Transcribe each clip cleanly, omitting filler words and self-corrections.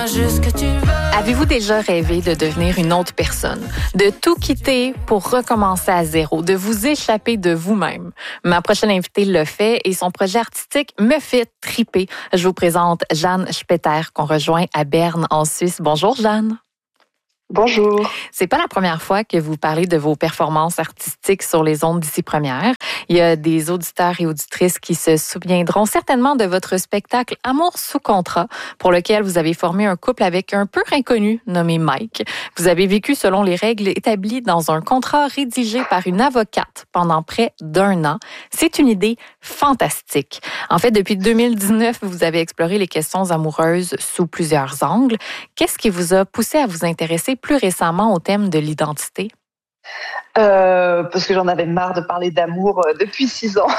Dis-moi juste ce que tu veux. Avez-vous déjà rêvé de devenir une autre personne? De tout quitter pour recommencer à zéro, de vous échapper de vous-même? Ma prochaine invitée le fait et son projet artistique me fait triper. Je vous présente Jeanne Spetter qu'on rejoint à Berne en Suisse. Bonjour Jeanne. Bonjour. C'est pas la première fois que vous parlez de vos performances artistiques sur les ondes d'Ici Première. Il y a des auditeurs et auditrices qui se souviendront certainement de votre spectacle Amour sous contrat, pour lequel vous avez formé un couple avec un peu inconnu nommé Mike. Vous avez vécu selon les règles établies dans un contrat rédigé par une avocate pendant près d'1 an. C'est une idée fantastique. En fait, depuis 2019, vous avez exploré les questions amoureuses sous plusieurs angles. Qu'est-ce qui vous a poussé à vous intéresser plus récemment au thème de l'identité? Parce que j'en avais marre de parler d'amour depuis 6 ans.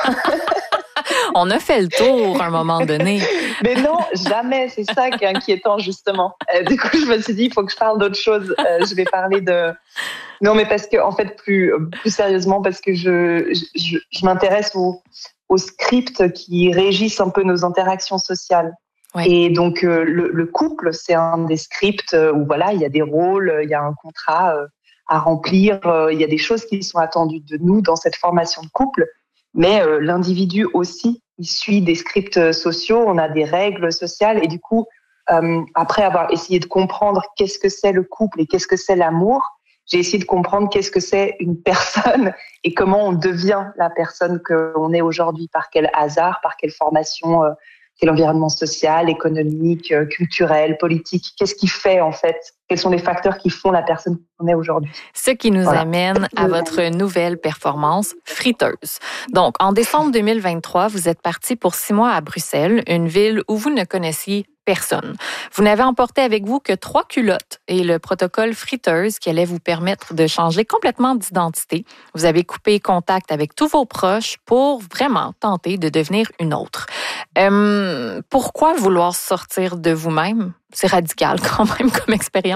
On a fait le tour à un moment donné. Mais non, jamais. C'est ça qui est inquiétant, justement. Du coup, je me suis dit, il faut que je parle d'autre chose. Je vais parler de... Non, mais parce que, en fait, plus sérieusement, parce que je m'intéresse aux scripts qui régissent un peu nos interactions sociales. Ouais. Et donc, le couple, c'est un des scripts où, voilà, il y a des rôles, il y a un contrat à remplir, il y a des choses qui sont attendues de nous dans cette formation de couple. Mais l'individu aussi, il suit des scripts sociaux, on a des règles sociales. Et du coup, après avoir essayé de comprendre qu'est-ce que c'est le couple et qu'est-ce que c'est l'amour, j'ai essayé de comprendre qu'est-ce que c'est une personne et comment on devient la personne qu'on est aujourd'hui, par quel hasard, par quelle formation, quel environnement social, économique, culturel, politique. Qu'est-ce qui fait, en fait? Quels sont les facteurs qui font la personne qu'on est aujourd'hui? Ce qui nous amène à votre nouvelle performance, Friteuse. Donc, en décembre 2023, vous êtes parti pour 6 mois à Bruxelles, une ville où vous ne connaissiez personne. Vous n'avez emporté avec vous que 3 culottes et le protocole Friteuse qui allait vous permettre de changer complètement d'identité. Vous avez coupé contact avec tous vos proches pour vraiment tenter de devenir une autre. Pourquoi vouloir sortir de vous-même? C'est radical quand même comme expérience.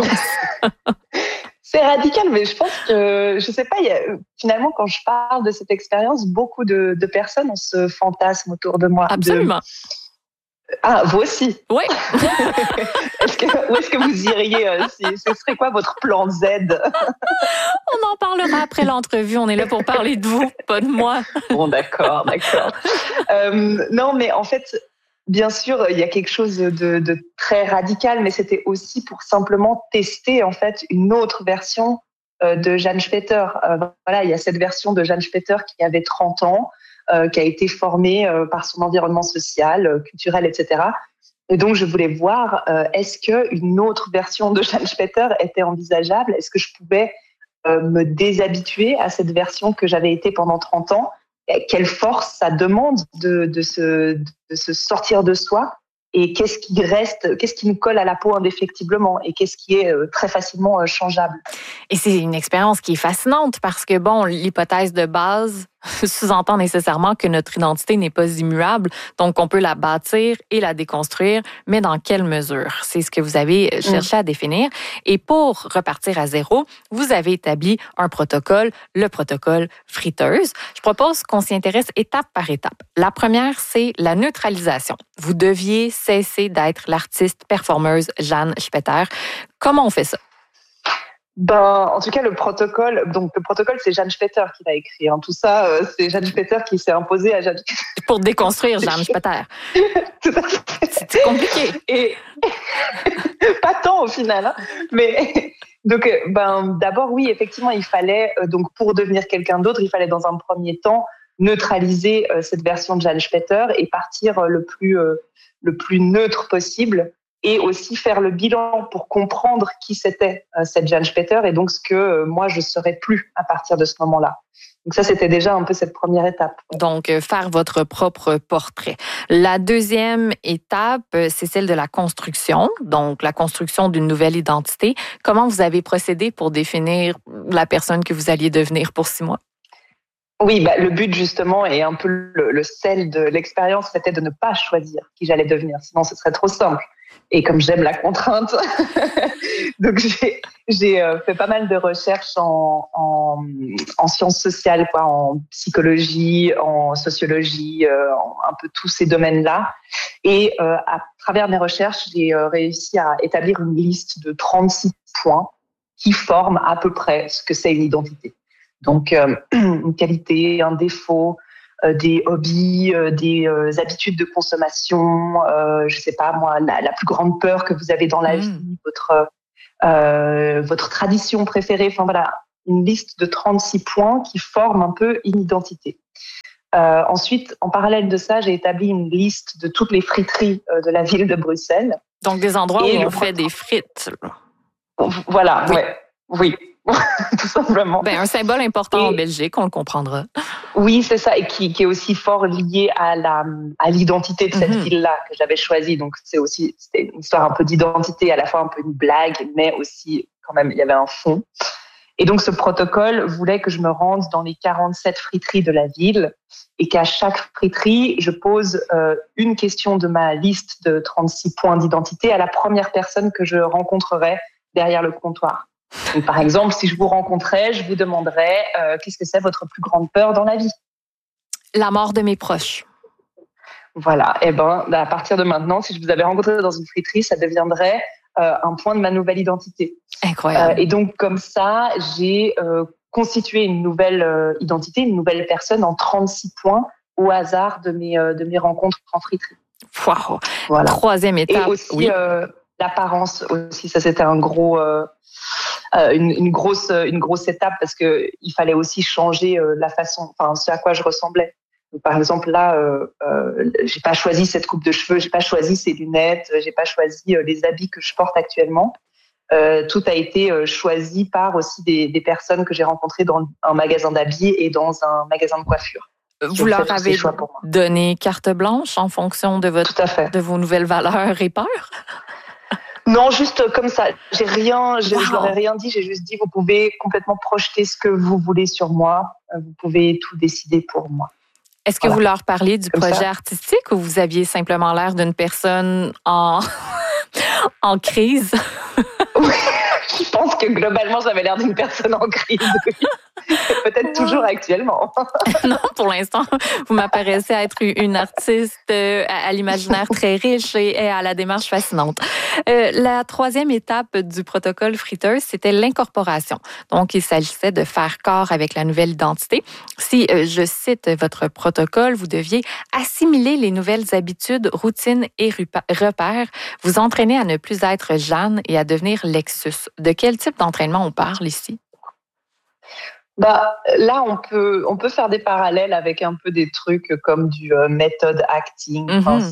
C'est radical, mais je pense que, je sais pas, finalement, quand je parle de cette expérience, beaucoup de personnes ont ce fantasme autour de moi. Absolument. Ah, vous aussi? Oui. Où est-ce que vous iriez? Ce serait quoi votre plan Z? On en parlera après l'entrevue. On est là pour parler de vous, pas de moi. Bon, d'accord. Non, mais en fait, bien sûr, il y a quelque chose de très radical, mais c'était aussi pour simplement tester, en fait, une autre version de Jeanne Spetter. Voilà, il y a cette version de Jeanne Spetter qui avait 30 ans, qui a été formée par son environnement social, culturel, etc. Et donc, je voulais voir, est-ce qu'une autre version de Jeanne Spetter était envisageable? Est-ce que je pouvais me déshabituer à cette version que j'avais été pendant 30 ans? Quelle force ça demande de se sortir de soi? Et qu'est-ce qui reste, qu'est-ce qui nous colle à la peau indéfectiblement et qu'est-ce qui est très facilement changeable? Et c'est une expérience qui est fascinante parce que, bon, l'hypothèse de base sous-entend nécessairement que notre identité n'est pas immuable, donc on peut la bâtir et la déconstruire, mais dans quelle mesure? C'est ce que vous avez cherché à définir. Et pour repartir à zéro, vous avez établi un protocole, le protocole Friteuse. Je propose qu'on s'y intéresse étape par étape. La première, c'est la neutralisation. Vous deviez cesser d'être l'artiste performeuse Jeanne Spetter. Comment on fait ça? En tout cas, le protocole, c'est Jeanne Spetter qui l'a écrit. Tout ça, c'est Jeanne Spetter qui s'est imposée à Jeanne. Pour déconstruire Jeanne Spetter. Tout à fait. C'est compliqué. Et pas tant au final, hein. Mais donc, d'abord, oui, effectivement, il fallait donc pour devenir quelqu'un d'autre, il fallait dans un premier temps neutraliser cette version de Jeanne Spetter et partir le plus neutre possible. Et aussi faire le bilan pour comprendre qui c'était cette Jeanne Spetter et donc ce que moi je serais plus à partir de ce moment-là. Donc ça, c'était déjà un peu cette première étape. Donc, faire votre propre portrait. La deuxième étape, c'est celle de la construction, donc la construction d'une nouvelle identité. Comment vous avez procédé pour définir la personne que vous alliez devenir pour 6 mois? Oui, le but justement et un peu le sel de l'expérience, c'était de ne pas choisir qui j'allais devenir, sinon ce serait trop simple. Et comme j'aime la contrainte, donc j'ai fait pas mal de recherches en sciences sociales, quoi, en psychologie, en sociologie, un peu tous ces domaines-là. Et à travers mes recherches, j'ai réussi à établir une liste de 36 points qui forment à peu près ce que c'est une identité. Donc, une qualité, un défaut, des hobbies, des habitudes de consommation, je sais pas moi, la plus grande peur que vous avez dans la vie, votre tradition préférée. Enfin voilà, une liste de 36 points qui forment un peu une identité. Ensuite, en parallèle de ça, j'ai établi une liste de toutes les friteries de la ville de Bruxelles. Donc des endroits où on fait des frites. Voilà, oui. Ouais, oui. Tout simplement. Un symbole important en Belgique, on le comprendra. Oui, c'est ça, et qui est aussi fort lié à l'identité de cette ville-là que j'avais choisie. Donc c'était une histoire un peu d'identité, à la fois un peu une blague, mais aussi quand même il y avait un fond. Et donc ce protocole voulait que je me rende dans les 47 friteries de la ville et qu'à chaque friterie, je pose une question de ma liste de 36 points d'identité à la première personne que je rencontrerais derrière le comptoir. Donc, par exemple, si je vous rencontrais, je vous demanderais qu'est-ce que c'est votre plus grande peur dans la vie ? La mort de mes proches. Voilà. Et à partir de maintenant, si je vous avais rencontré dans une friterie, ça deviendrait un point de ma nouvelle identité. Incroyable. Et donc, comme ça, j'ai constitué une nouvelle identité, une nouvelle personne en 36 points au hasard de mes rencontres en friterie. Wow. Voilà. Troisième étape. Et aussi l'apparence aussi, ça c'était un gros... une grosse étape parce que il fallait aussi changer la façon, enfin ce à quoi je ressemblais. Donc, par exemple là, j'ai pas choisi cette coupe de cheveux, j'ai pas choisi ces lunettes, j'ai pas choisi les habits que je porte actuellement. Tout a été choisi par aussi des personnes que j'ai rencontrées dans un magasin d'habits et dans un magasin de coiffure. Vous leur avez donné carte blanche en fonction de de vos nouvelles valeurs et peurs? Non, juste comme ça. Je leur ai rien dit. J'ai juste dit, vous pouvez complètement projeter ce que vous voulez sur moi. Vous pouvez tout décider pour moi. Est-ce que vous leur parliez du projet artistique ou vous aviez simplement l'air d'une personne en crise? Oui, je pense que globalement, j'avais l'air d'une personne en crise. Oui. Peut-être toujours actuellement. Non, pour l'instant, vous m'apparaissez être une artiste à l'imaginaire très riche et à la démarche fascinante. La troisième étape du protocole Friteuse, c'était l'incorporation. Donc, il s'agissait de faire corps avec la nouvelle identité. Si, je cite votre protocole, vous deviez assimiler les nouvelles habitudes, routines et repères, vous entraîner à ne plus être Jeanne et à devenir Lexus. De quel type d'entraînement on parle ici? Là, on peut faire des parallèles avec un peu des trucs comme du method acting,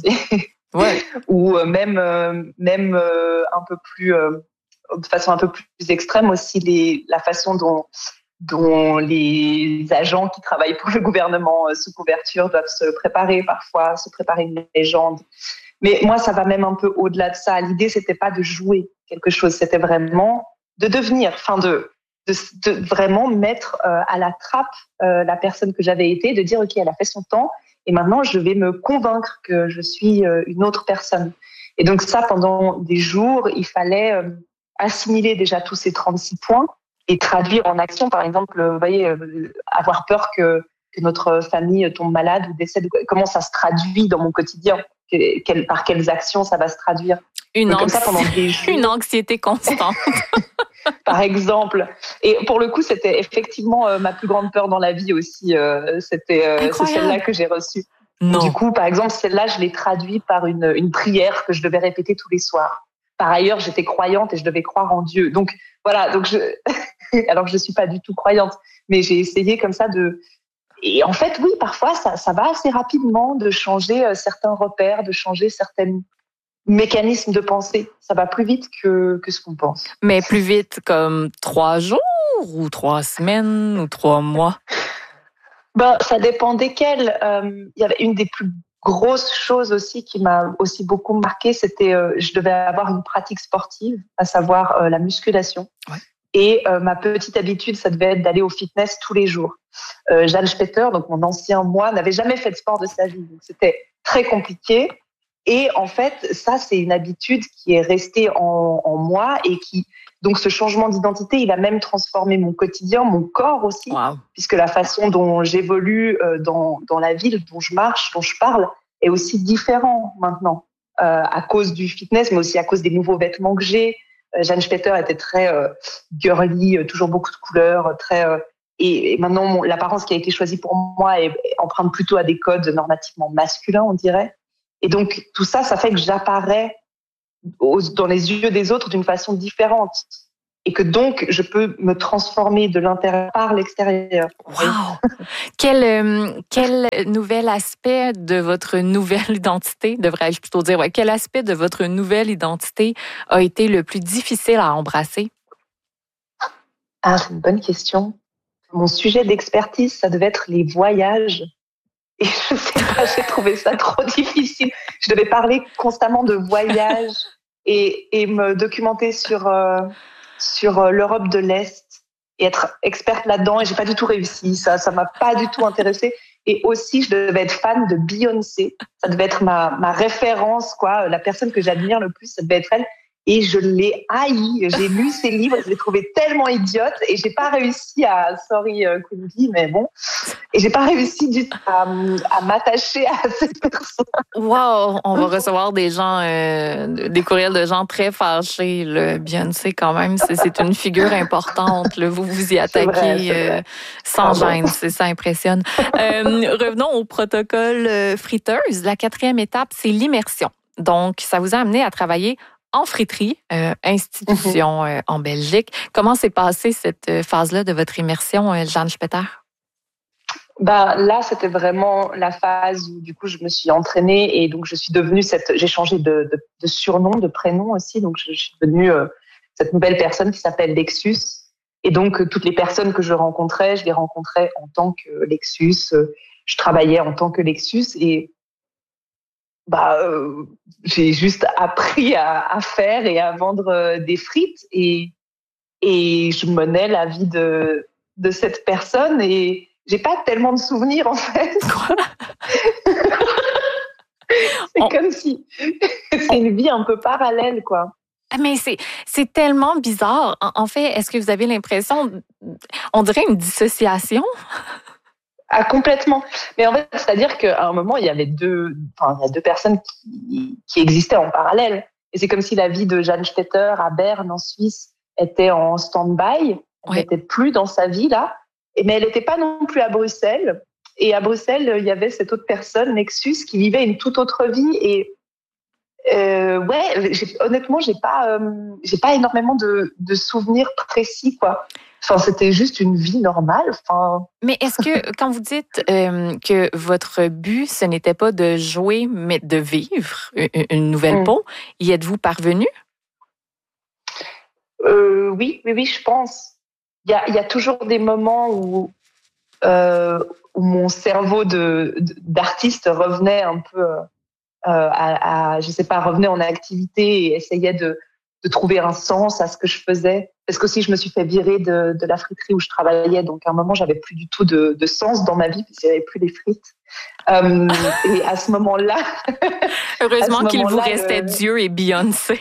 ou même un peu plus, de façon un peu plus extrême aussi la façon dont les agents qui travaillent pour le gouvernement sous couverture doivent se préparer une légende. Mais moi, ça va même un peu au-delà de ça. L'idée, c'était pas de jouer quelque chose, c'était vraiment de devenir, de vraiment mettre à la trappe la personne que j'avais été, de dire ok, elle a fait son temps et maintenant je vais me convaincre que je suis une autre personne. Et donc ça, pendant des jours, il fallait assimiler déjà tous ces 36 points et traduire en action. Par exemple, vous voyez, avoir peur que notre famille tombe malade ou décède. Comment ça se traduit dans mon quotidien? Par quelles actions ça va se traduire? Une anxiété constante. Par exemple. Et pour le coup, c'était effectivement ma plus grande peur dans la vie aussi. C'est celle-là que j'ai reçue. Non. Du coup, par exemple, celle-là, je l'ai traduite par une prière que je devais répéter tous les soirs. Par ailleurs, j'étais croyante et je devais croire en Dieu. Donc, voilà. Alors que je suis pas du tout croyante, mais j'ai essayé comme ça Et en fait, oui, parfois, ça va assez rapidement de changer certains repères, de changer certaines mécanismes de pensée. Ça va plus vite que ce qu'on pense. Mais plus vite comme 3 jours ou 3 semaines ou 3 mois? Ça dépend desquels. Il y avait une des plus grosses choses aussi qui m'a aussi beaucoup marquée, c'était je devais avoir une pratique sportive, à savoir la musculation. Ouais. Et ma petite habitude, ça devait être d'aller au fitness tous les jours. Jeanne Spetter, donc mon ancien moi, n'avait jamais fait de sport de sa vie. Donc c'était très compliqué. Et en fait, ça, c'est une habitude qui est restée en moi et donc ce changement d'identité, il a même transformé mon quotidien, mon corps aussi, Wow. puisque la façon dont j'évolue dans la ville, dont je marche, dont je parle, est aussi différent maintenant, à cause du fitness, mais aussi à cause des nouveaux vêtements que j'ai. Jeanne Spetter était très girly, toujours beaucoup de couleurs, très et maintenant l'apparence qui a été choisie pour moi emprunte plutôt à des codes normativement masculins, on dirait. Et donc tout ça, ça fait que j'apparais dans les yeux des autres d'une façon différente. Et que donc, je peux me transformer de l'intérieur par l'extérieur. Wow! Quel nouvel aspect de votre nouvelle identité, devrais-je plutôt dire, quel aspect de votre nouvelle identité a été le plus difficile à embrasser? Ah, c'est une bonne question. Mon sujet d'expertise, ça devait être les voyages. Et je sais pas, j'ai trouvé ça trop difficile. Je devais parler constamment de voyages et me documenter sur l'Europe de l'Est et être experte là-dedans. Et j'ai pas du tout réussi. Ça m'a pas du tout intéressée. Et aussi, je devais être fan de Beyoncé. Ça devait être ma référence, quoi. La personne que j'admire le plus, ça devait être elle. Et je l'ai haï. J'ai lu ses livres, je l'ai trouvée tellement idiote et j'ai pas réussi sorry Queenie, mais bon, et j'ai pas réussi à m'attacher à cette personne. Wow, on va recevoir des gens, des courriels de gens très fâchés. Là. Beyoncé, quand même, c'est une figure importante. Là. Vous y attaquez C'est vrai. sans gêne, ça impressionne. Revenons au protocole friteuse. La 4e étape, c'est l'immersion. Donc, ça vous a amené à travailler en friterie, institution en Belgique. Comment s'est passée cette phase-là de votre immersion, Jeanne Spetter? Là, c'était vraiment la phase où, du coup, je me suis entraînée et donc je suis devenue j'ai changé de surnom, de prénom aussi. Donc, je suis devenue cette nouvelle personne qui s'appelle Lexus. Et donc, toutes les personnes que je les rencontrais en tant que Lexus. Je travaillais en tant que Lexus et j'ai juste appris à faire et à vendre des frites et je menais la vie de cette personne et j'ai pas tellement de souvenirs en fait. Quoi? C'est comme si c'est une vie un peu parallèle, quoi. Mais c'est tellement bizarre. En fait, est-ce que vous avez l'impression, on dirait une dissociation? Ah, complètement. Mais en fait, c'est-à-dire qu'à un moment, il y a deux personnes qui existaient en parallèle. Et c'est comme si la vie de Jeanne Spetter à Berne, en Suisse, était en stand-by. Elle n'était plus dans sa vie, là. Mais elle n'était pas non plus à Bruxelles. Et à Bruxelles, il y avait cette autre personne, Nexus, qui vivait une toute autre vie. Et honnêtement, j'ai pas énormément de souvenirs précis, quoi. Enfin, c'était juste une vie normale. Enfin. Mais est-ce que, quand vous dites que votre but, ce n'était pas de jouer, mais de vivre une nouvelle peau, y êtes-vous parvenu? Oui, je pense. Il y a toujours des moments où mon cerveau d'artiste revenait un peu je sais pas, revenait en activité et essayait de trouver un sens à ce que je faisais. Parce qu'aussi, je me suis fait virer de la friterie où je travaillais. Donc, à un moment, j'avais plus du tout de sens dans ma vie puisqu'il n'y avait plus les frites. Et à ce moment-là... Heureusement qu'il vous restait Dieu et Beyoncé.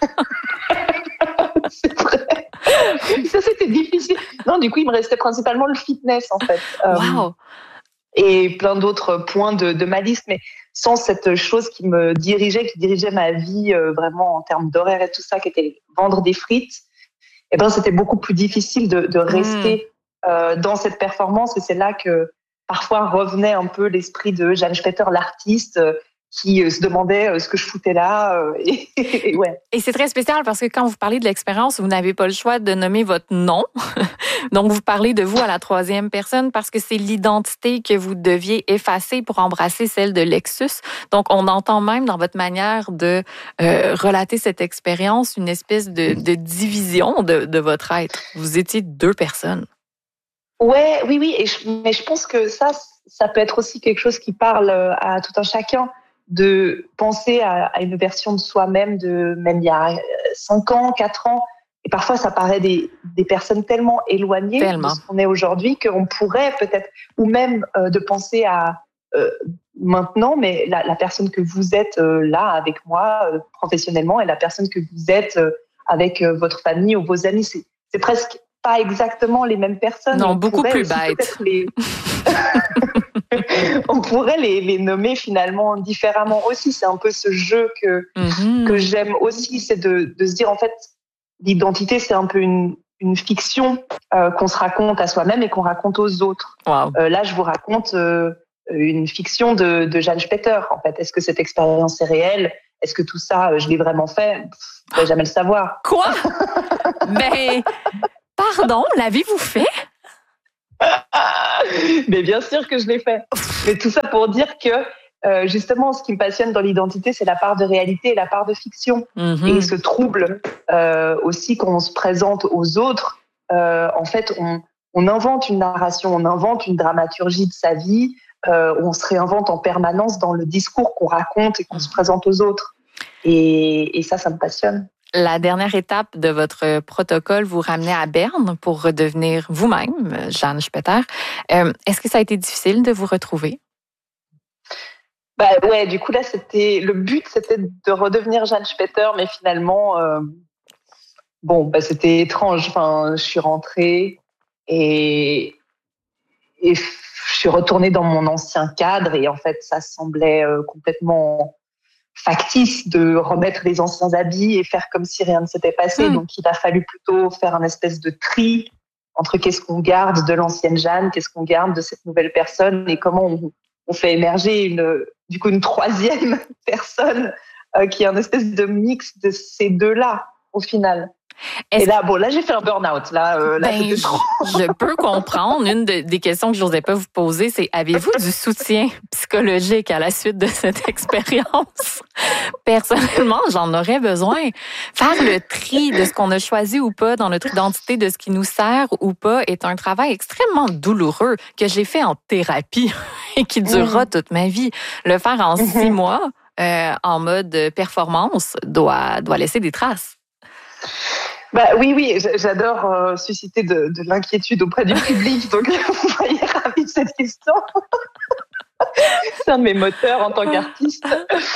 C'est vrai. Ça, c'était difficile. Non, du coup, il me restait principalement le fitness, en fait. Wow! Et plein d'autres points de ma liste, mais sans cette chose qui dirigeait ma vie vraiment en termes d'horaire et tout ça, qui était vendre des frites, c'était beaucoup plus difficile de rester dans cette performance. Et c'est là que parfois revenait un peu l'esprit de Jeanne Spetter, l'artiste, qui se demandait ce que je foutais là. Ouais. Et c'est très spécial parce que quand vous parlez de l'expérience, vous n'avez pas le choix de nommer votre nom. Donc, vous parlez de vous à la 3e personne parce que c'est l'identité que vous deviez effacer pour embrasser celle de Lexus. Donc, on entend même dans votre manière de relater cette expérience une espèce de division de votre être. Vous étiez 2 personnes. Oui. Mais je pense que ça peut être aussi quelque chose qui parle à tout un chacun, de penser à une version de soi-même même il y a 5 ans, 4 ans. Et parfois, ça paraît des personnes tellement éloignées de ce qu'on est aujourd'hui qu'on pourrait peut-être, ou même de penser à maintenant, mais la personne que vous êtes là avec moi professionnellement et la personne que vous êtes avec votre famille ou vos amis, c'est presque pas exactement les mêmes personnes. Non, beaucoup plus bêtes. On pourrait les nommer finalement différemment aussi. C'est un peu ce jeu que j'aime aussi, c'est de se dire en fait, l'identité, c'est un peu une fiction qu'on se raconte à soi-même et qu'on raconte aux autres. Wow. Là, je vous raconte une fiction de Jeanne Spetter. En fait, est-ce que cette expérience est réelle? Est-ce que tout ça, je l'ai vraiment fait? Je ne pourrais jamais le savoir. Quoi? Mais, pardon, l'avez-vous fait? Mais bien sûr que je l'ai fait. Mais tout ça pour dire que justement, ce qui me passionne dans l'identité, c'est la part de réalité et la part de fiction. Et ce trouble aussi quand on se présente aux autres, en fait, on invente une narration, on invente une dramaturgie de sa vie, on se réinvente en permanence dans le discours qu'on raconte et qu'on se présente aux autres. Et ça me passionne. La dernière étape de votre protocole vous ramenait à Berne pour redevenir vous-même, Jeanne Spetter. Est-ce que ça a été difficile de vous retrouver? Ouais, du coup là, le but, c'était de redevenir Jeanne Spetter, mais finalement, c'était étrange. Enfin, je suis rentrée et je suis retournée dans mon ancien cadre et en fait, ça semblait complètement factice de remettre les anciens habits et faire comme si rien ne s'était passé. Donc, il a fallu plutôt faire un espèce de tri entre qu'est-ce qu'on garde de l'ancienne Jeanne, qu'est-ce qu'on garde de cette nouvelle personne et comment on fait émerger une troisième personne qui est un espèce de mix de ces deux-là au final. Et là, j'ai fait un burn-out. Là, c'était trop. Je peux comprendre. Une des questions que je n'osais pas vous poser, c'est avez-vous du soutien psychologique à la suite de cette expérience? Personnellement, j'en aurais besoin. Faire le tri de ce qu'on a choisi ou pas dans notre identité, de ce qui nous sert ou pas, est un travail extrêmement douloureux que j'ai fait en thérapie et qui durera toute ma vie. Le faire en 6 mois, en mode performance, doit laisser des traces. Oui, j'adore susciter de l'inquiétude auprès du public, donc vous voyez ravi de cette question. C'est un de mes moteurs en tant qu'artiste.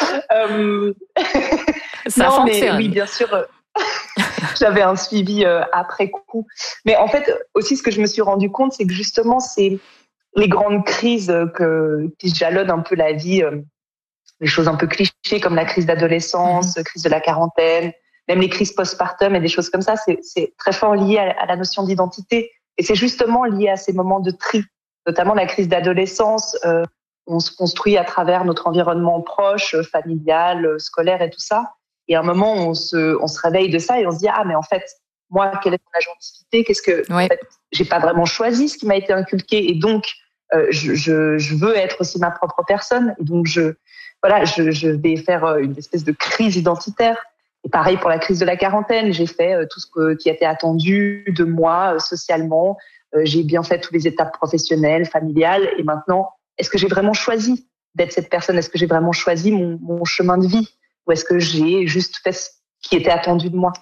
Ça fonctionne. Mais oui, bien sûr, j'avais un suivi après coup. Mais en fait, aussi, ce que je me suis rendu compte, c'est que justement, c'est les grandes crises qui jalonnent un peu la vie, les choses un peu clichés comme la crise d'adolescence, crise de la quarantaine, même les crises postpartum et des choses comme ça, c'est très fort lié à la notion d'identité. Et c'est justement lié à ces moments de tri, notamment la crise d'adolescence. On se construit à travers notre environnement proche, familial, scolaire et tout ça. Et à un moment, on se réveille de ça et on se dit « Ah, mais en fait, moi, quelle est mon agentivité? Qu'est-ce que... En fait, j'ai pas vraiment choisi ce qui m'a été inculqué. Et donc, je veux être aussi ma propre personne. Et donc, je vais faire une espèce de crise identitaire. Et pareil pour la crise de la quarantaine, j'ai fait tout ce qui était attendu de moi socialement. J'ai bien fait toutes les étapes professionnelles, familiales. Et maintenant, est-ce que j'ai vraiment choisi d'être cette personne? Est-ce que j'ai vraiment choisi mon chemin de vie? Ou est-ce que j'ai juste fait ce qui était attendu de moi?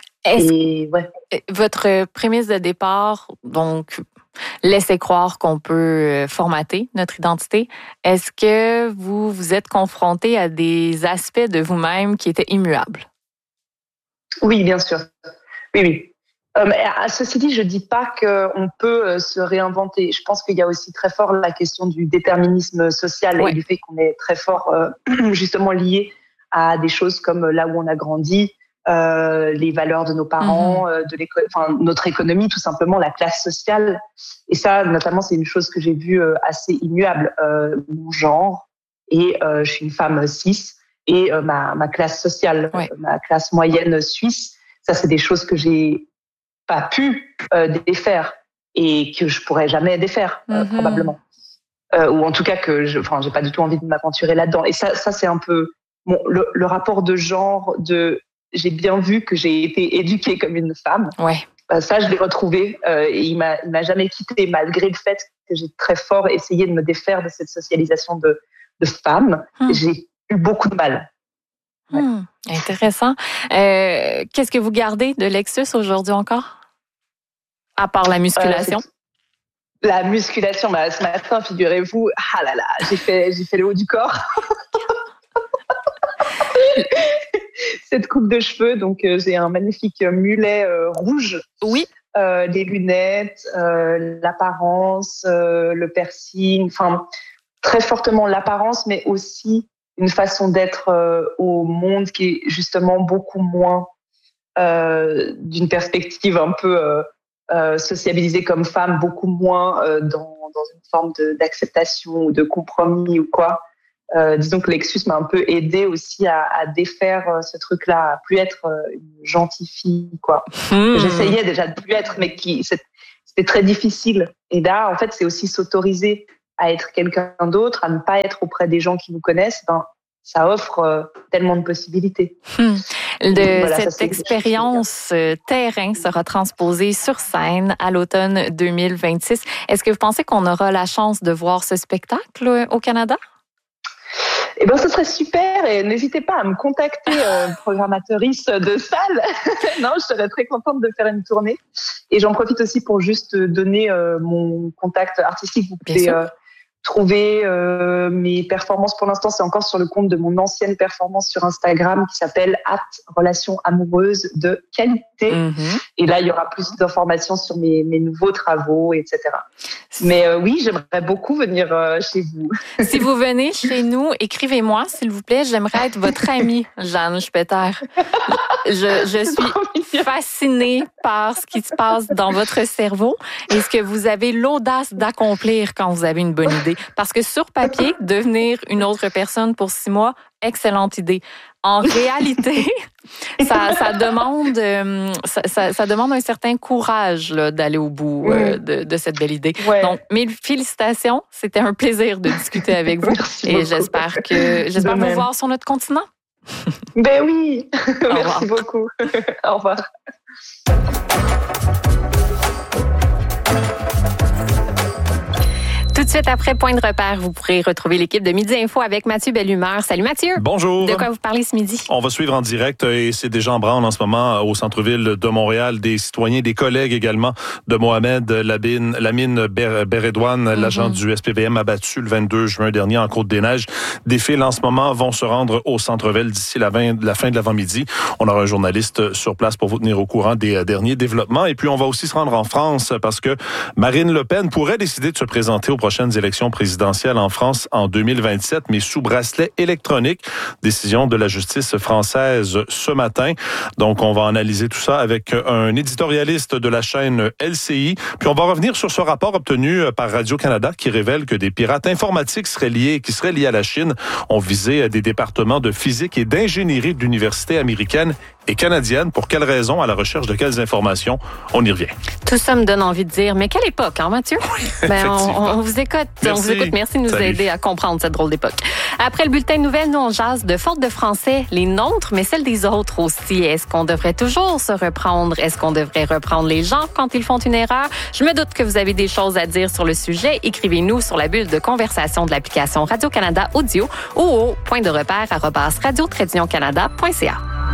Votre prémisse de départ, donc, laissez croire qu'on peut formater notre identité. Est-ce que vous vous êtes confronté à des aspects de vous-même qui étaient immuables? Oui, bien sûr. Oui. Ceci dit, je dis pas qu'on peut se réinventer. Je pense qu'il y a aussi très fort la question du déterminisme social et du fait qu'on est très fort justement lié à des choses comme là où on a grandi, les valeurs de nos parents, notre économie, tout simplement, la classe sociale. Et ça, notamment, c'est une chose que j'ai vue assez immuable. Mon genre, et je suis une femme cis, et ma classe sociale, ma classe moyenne suisse, ça, c'est des choses que j'ai pas pu défaire et que je pourrais jamais défaire, probablement. Ou en tout cas que j'ai pas du tout envie de m'aventurer là-dedans. Et ça c'est un peu le rapport de genre, j'ai bien vu que j'ai été éduquée comme une femme. Ça, je l'ai retrouvé et il m'a jamais quitté, malgré le fait que j'ai très fort essayé de me défaire de cette socialisation de femme. J'ai eu beaucoup de mal. Intéressant. Qu'est-ce que vous gardez de Lexus aujourd'hui encore? À part la musculation? La musculation, ce matin, figurez-vous, j'ai fait le haut du corps. Cette coupe de cheveux, donc j'ai un magnifique mulet rouge. Oui. Les lunettes, l'apparence, le piercing, enfin très fortement l'apparence, mais aussi une façon d'être au monde qui est justement beaucoup moins d'une perspective un peu sociabilisée comme femme, beaucoup moins dans une forme d'acceptation ou de compromis ou quoi. Disons que Lexus m'a un peu aidé aussi à défaire ce truc-là, à plus être une gentille fille, quoi. J'essayais déjà de plus être, mais c'était très difficile. Et là, en fait, c'est aussi s'autoriser à être quelqu'un d'autre, à ne pas être auprès des gens qui nous connaissent. Ça offre tellement de possibilités. Cette expérience terrain sera transposée sur scène à l'automne 2026. Est-ce que vous pensez qu'on aura la chance de voir ce spectacle au Canada? Eh ben, ce serait super et n'hésitez pas à me contacter, programmatrice de salle. Non, je serais très contente de faire une tournée. Et j'en profite aussi pour juste donner mon contact artistique. Vous pouvez trouver mes performances. Pour l'instant, c'est encore sur le compte de mon ancienne performance sur Instagram qui s'appelle @relations amoureuses de qualité. Et là, il y aura plus d'informations sur mes nouveaux travaux, etc. Mais oui, j'aimerais beaucoup venir chez vous. Si vous venez chez nous, écrivez-moi, s'il vous plaît. J'aimerais être votre amie, Jeanne Schpeter. Je suis fascinée par ce qui se passe dans votre cerveau et ce que vous avez l'audace d'accomplir quand vous avez une bonne idée. Parce que sur papier, devenir une autre personne pour 6 mois, excellente idée. En réalité, ça demande un certain courage là, d'aller au bout de cette belle idée. Ouais. Donc, mille félicitations. C'était un plaisir de discuter avec vous. Merci et beaucoup. j'espère vous voir sur notre continent. Ben oui. Merci beaucoup. Au revoir. Tout de suite après Point de repère, vous pourrez retrouver l'équipe de Midi Info avec Mathieu Bellumeur. Salut Mathieu. Bonjour. De quoi vous parlez ce midi? On va suivre en direct et c'est déjà en branle en ce moment au centre-ville de Montréal. Des citoyens, des collègues également de Mohamed Lamine Beredouane, l'agent du SPVM abattu le 22 juin dernier en Côte-des-Neiges. Des files en ce moment vont se rendre au centre-ville d'ici la fin de l'avant-midi. On aura un journaliste sur place pour vous tenir au courant des derniers développements. Et puis on va aussi se rendre en France parce que Marine Le Pen pourrait décider de se présenter aux prochaines élections présidentielles en France en 2027, mais sous bracelet électronique. Décision de la justice française ce matin. Donc, on va analyser tout ça avec un éditorialiste de la chaîne LCI. Puis, on va revenir sur ce rapport obtenu par Radio-Canada qui révèle que des pirates informatiques qui seraient liés à la Chine ont visé des départements de physique et d'ingénierie d'universités américaines et canadiennes. Pour quelles raisons? À la recherche de quelles informations? On y revient. Tout ça me donne envie de dire, mais quelle époque, hein, Mathieu? Oui, on vous écoute. Merci. On vous écoute. Merci de nous aider à comprendre cette drôle d'époque. Après le bulletin de nouvelles, nous, on jase de fautes de français, les nôtres, mais celles des autres aussi. Est-ce qu'on devrait toujours se reprendre? Est-ce qu'on devrait reprendre les gens quand ils font une erreur? Je me doute que vous avez des choses à dire sur le sujet. Écrivez-nous sur la bulle de conversation de l'application Radio-Canada Audio ou au point-de-repère@radio-canada.ca.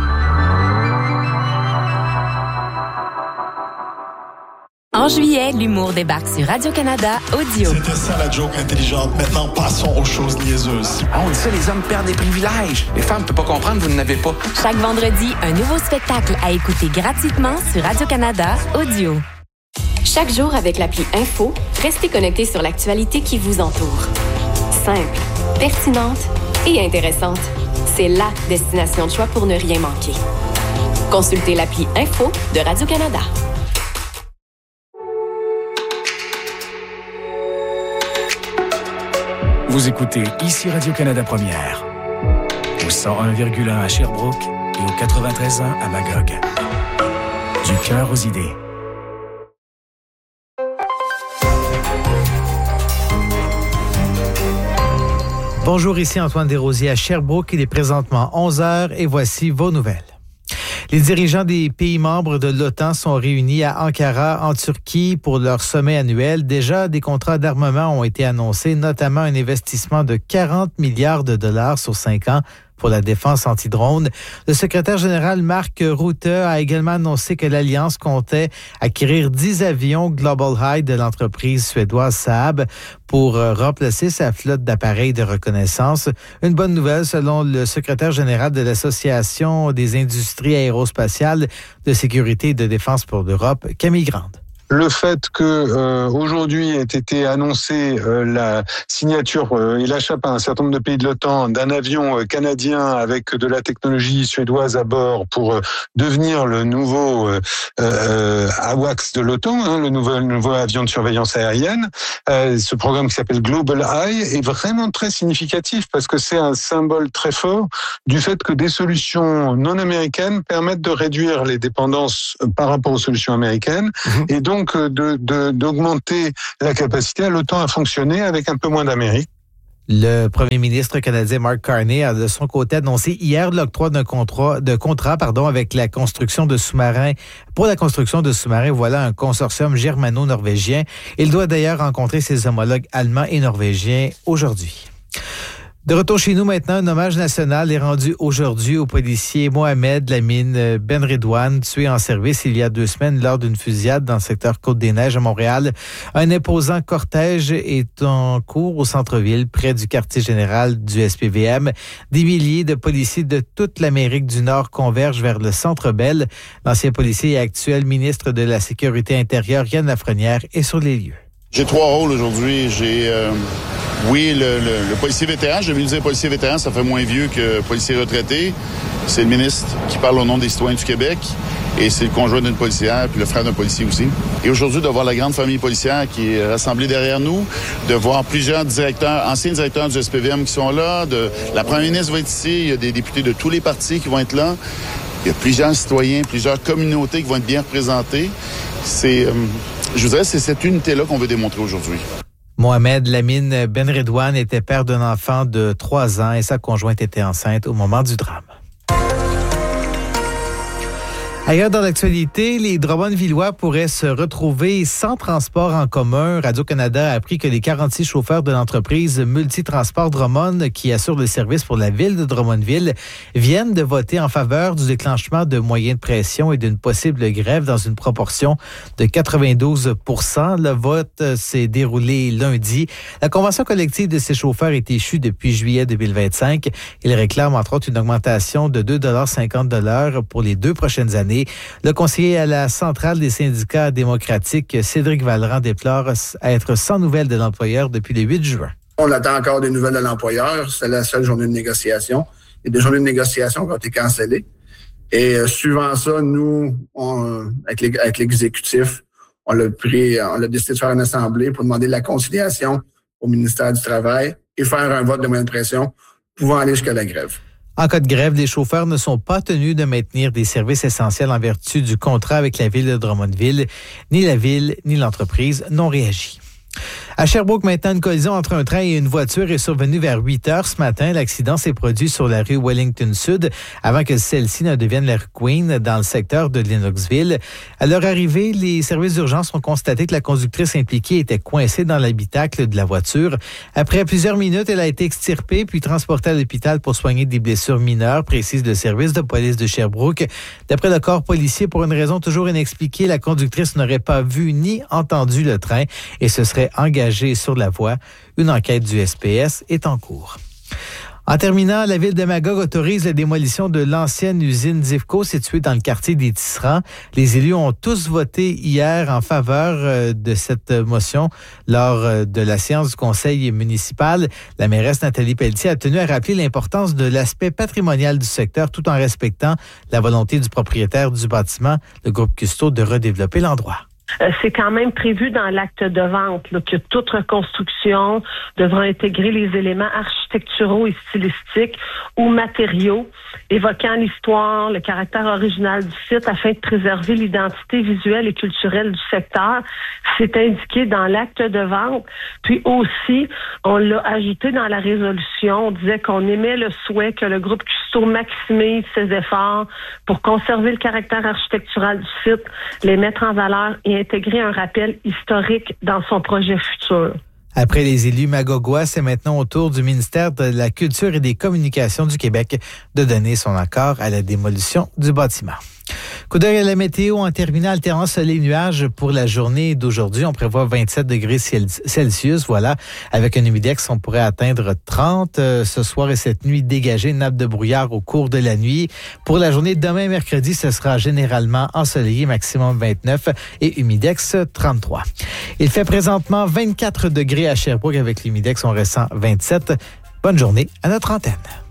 En juillet, l'humour débarque sur Radio-Canada Audio. C'était ça la joke intelligente. Maintenant, passons aux choses niaiseuses. On dit ça, les hommes perdent des privilèges. Les femmes ne peuvent pas comprendre, vous n'en avez pas. Chaque vendredi, un nouveau spectacle à écouter gratuitement sur Radio-Canada Audio. Chaque jour avec l'appli Info, restez connectés sur l'actualité qui vous entoure. Simple, pertinente et intéressante. C'est la destination de choix pour ne rien manquer. Consultez l'appli Info de Radio-Canada. Vous écoutez ici Radio-Canada Première, au 101,1 à Sherbrooke et au 93.1 à Magog. Du cœur aux idées. Bonjour, ici Antoine Desrosiers à Sherbrooke. Il est présentement 11h et voici vos nouvelles. Les dirigeants des pays membres de l'OTAN sont réunis à Ankara, en Turquie, pour leur sommet annuel. Déjà, des contrats d'armement ont été annoncés, notamment un investissement de 40 milliards de dollars sur 5 ans pour la défense anti-drone. Le secrétaire général Mark Rutte a également annoncé que l'Alliance comptait acquérir 10 avions Global High de l'entreprise suédoise Saab pour remplacer sa flotte d'appareils de reconnaissance. Une bonne nouvelle selon le secrétaire général de l'Association des industries aérospatiales de sécurité et de défense pour l'Europe, Camille Grande. Le fait que aujourd'hui ait été annoncée la signature et l'achat par un certain nombre de pays de l'OTAN d'un avion canadien avec de la technologie suédoise à bord pour devenir le nouveau AWACS de l'OTAN, le nouveau avion de surveillance aérienne. Ce programme qui s'appelle Global Eye est vraiment très significatif parce que c'est un symbole très fort du fait que des solutions non américaines permettent de réduire les dépendances par rapport aux solutions américaines et donc d'augmenter la capacité à l'OTAN à fonctionner avec un peu moins d'Amérique. Le premier ministre canadien Mark Carney a de son côté annoncé hier l'octroi d'un contrat avec la construction de sous-marins. Pour la construction de sous-marins, voilà un consortium germano-norvégien. Il doit d'ailleurs rencontrer ses homologues allemands et norvégiens aujourd'hui. De retour chez nous maintenant, un hommage national est rendu aujourd'hui au policier Mohamed Lamine Benredouane, tué en service il y a 2 semaines lors d'une fusillade dans le secteur Côte-des-Neiges à Montréal. Un imposant cortège est en cours au centre-ville, près du quartier général du SPVM. Des milliers de policiers de toute l'Amérique du Nord convergent vers le Centre Bell. L'ancien policier et actuel ministre de la Sécurité intérieure, Yann Lafrenière, est sur les lieux. J'ai 3 rôles aujourd'hui. J'ai, le policier vétéran. J'aime mieux dire policier vétéran, ça fait moins vieux que policier retraité. C'est le ministre qui parle au nom des citoyens du Québec. Et c'est le conjoint d'une policière, puis le frère d'un policier aussi. Et aujourd'hui, de voir la grande famille policière qui est rassemblée derrière nous, de voir plusieurs anciens directeurs du SPVM qui sont là, la première ministre va être ici, il y a des députés de tous les partis qui vont être là. Il y a plusieurs citoyens, plusieurs communautés qui vont être bien représentées. Je vous dirais, c'est cette unité-là qu'on veut démontrer aujourd'hui. Mohamed Lamine Benredouane était père d'un enfant de 3 ans et sa conjointe était enceinte au moment du drame. Ailleurs dans l'actualité, les Drummondvillois pourraient se retrouver sans transport en commun. Radio-Canada a appris que les 46 chauffeurs de l'entreprise Multitransport Drummond, qui assure le service pour la ville de Drummondville, viennent de voter en faveur du déclenchement de moyens de pression et d'une possible grève dans une proportion de 92 %. Le vote s'est déroulé lundi. La convention collective de ces chauffeurs est échue depuis juillet 2025. Ils réclament entre autres une augmentation de 2,50 $ pour les 2 prochaines années. Le conseiller à la centrale des syndicats démocratiques, Cédric Vallerand, déplore être sans nouvelles de l'employeur depuis le 8 juin. On attend encore des nouvelles de l'employeur. C'est la seule journée de négociation. Il y a des journées de négociation qui ont été cancellées. Et suivant ça, nous, avec l'exécutif, on a décidé de faire une assemblée pour demander de la conciliation au ministère du Travail et faire un vote de moyenne de pression pouvant aller jusqu'à la grève. En cas de grève, les chauffeurs ne sont pas tenus de maintenir des services essentiels en vertu du contrat avec la ville de Drummondville. Ni la ville, ni l'entreprise n'ont réagi. À Sherbrooke, maintenant, une collision entre un train et une voiture est survenue vers 8 heures ce matin. L'accident s'est produit sur la rue Wellington Sud avant que celle-ci ne devienne la rue Queen dans le secteur de Lennoxville. À leur arrivée, les services d'urgence ont constaté que la conductrice impliquée était coincée dans l'habitacle de la voiture. Après plusieurs minutes, elle a été extirpée puis transportée à l'hôpital pour soigner des blessures mineures, précise le service de police de Sherbrooke. D'après le corps policier, pour une raison toujours inexpliquée, la conductrice n'aurait pas vu ni entendu le train et se serait engagée sur la voie. Une enquête du SPS est en cours. En terminant, la ville de Magog autorise la démolition de l'ancienne usine Zivco située dans le quartier des Tisserands. Les élus ont tous voté hier en faveur de cette motion lors de la séance du conseil municipal. La mairesse Nathalie Pelletier a tenu à rappeler l'importance de l'aspect patrimonial du secteur tout en respectant la volonté du propriétaire du bâtiment, le groupe Custo, de redévelopper l'endroit. C'est quand même prévu dans l'acte de vente là, que toute reconstruction devra intégrer les éléments architecturaux et stylistiques ou matériaux évoquant l'histoire, le caractère original du site afin de préserver l'identité visuelle et culturelle du secteur. C'est indiqué dans l'acte de vente. Puis aussi, on l'a ajouté dans la résolution. On disait qu'on émet le souhait que le groupe Custo maximise ses efforts pour conserver le caractère architectural du site, les mettre en valeur et intégrer un rappel historique dans son projet futur. Après les élus magogouas, c'est maintenant au tour du ministère de la Culture et des Communications du Québec de donner son accord à la démolition du bâtiment. Coup d'œil à la météo en terminant, alternance soleil-nuages pour la journée d'aujourd'hui. On prévoit 27 degrés Celsius, voilà. Avec un humidex, on pourrait atteindre 30 ce soir et cette nuit dégagée, une nappe de brouillard au cours de la nuit. Pour la journée de demain, mercredi, ce sera généralement ensoleillé, maximum 29 et humidex 33. Il fait présentement 24 degrés à Sherbrooke avec l'humidex, on ressent 27. Bonne journée à notre antenne.